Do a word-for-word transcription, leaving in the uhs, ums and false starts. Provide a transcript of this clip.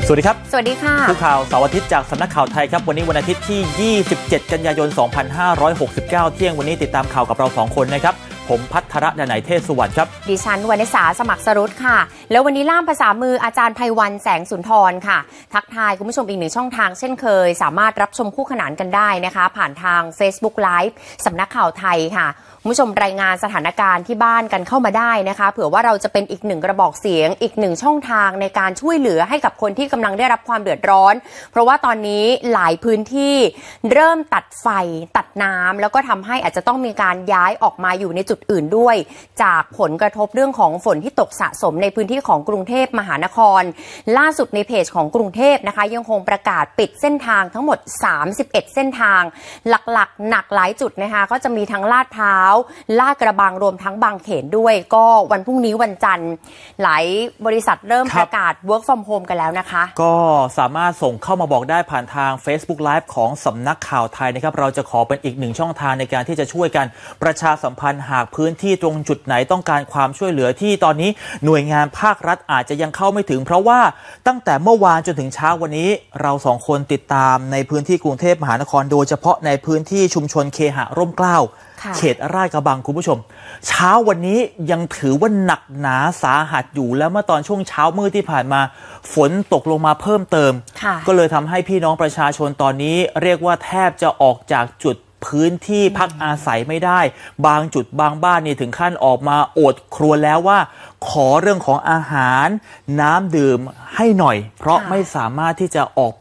สวัสดีครับสวัสดีค่ะผู้ข่าวเสาร์อาทิตย์จากสำนักข่าวไทยครับวันนี้วันอาทิตย์ที่ยี่สิบเจ็ดกันยายนสองพันห้าร้อยหกสิบเก้าเที่ยงวันนี้ติดตามข่าวกับเราสองคนนะครับผมภัทร ดนัยเทศสุวรรณครับดิฉันวรรณสาสมัครสรุตค่ะแล้ววันนี้ล่ามภาษามืออาจารย์ไพวันแสงสุนทรค่ะทักทายคุณผู้ชมอีกหนึ่งช่องทางเช่นเคยสามารถรับชมคู่ขนานกันได้นะคะผ่านทาง Facebook Live สำนักข่าวไทยค่ะคุณผู้ชมรายงานสถานการณ์ที่บ้านกันเข้ามาได้นะคะเผื่อว่าเราจะเป็นอีกหนึ่งกระบอกเสียงอีกหนึ่งช่องทางในการช่วยเหลือให้กับคนที่กำลังได้รับความเดือดร้อนเพราะว่าตอนนี้หลายพื้นที่เริ่มตัดไฟตัดน้ำแล้วก็ทำให้อาจจะต้องมีการย้ายออกมาอยู่ในจุดอื่นด้วยจากผลกระทบเรื่องของฝนที่ตกสะสมในพื้นที่ของกรุงเทพมหานครล่าสุดในเพจของกรุงเทพนะคะยังคงประกาศปิดเส้นทางทั้งหมดสามสิบเอ็ดเส้นทางหลักๆหนักหลายจุดนะคะก็จะมีทั้งลาดพร้าวลาดกระบังรวมทั้งบางเขนด้วยก็วันพรุ่งนี้วันจันทร์หลายบริษัทเริ่มประกาศ work from home กันแล้วนะคะก็สามารถส่งเข้ามาบอกได้ผ่านทาง Facebook Live ของสำนักข่าวไทยนะครับเราจะขอเป็นอีกหนึ่งช่องทางในการที่จะช่วยกันประชาสัมพันธ์หากพื้นที่ตรงจุดไหนต้องการความช่วยเหลือที่ตอนนี้หน่วยงานภาครัฐอาจจะยังเข้าไม่ถึงเพราะว่าตั้งแต่เมื่อวานจนถึงเช้าวันนี้เราสองคนติดตามในพื้นที่กรุงเทพมหานครโดยเฉพาะในพื้นที่ชุมชนเคหะร่มเกล้าเขตราชกระบังคุณผู้ชมเช้าวันนี้ยังถือว่าหนักหนาสาหัสอยู่แล้วเมื่อตอนช่วงเช้ามืดที่ผ่านมาฝนตกลงมาเพิ่มเติมก็เลยทำให้พี่น้องประชาชนตอนนี้เรียกว่าแทบจะออกจากจุดพื้นที่พักอาศัยไม่ได้บางจุดบางบ้านนี่ถึงขั้นออกมาโอดครวญแล้วว่าขอเรื่องของอาหารน้ำดื่มให้หน่อยเพราะไม่สามารถที่จะออก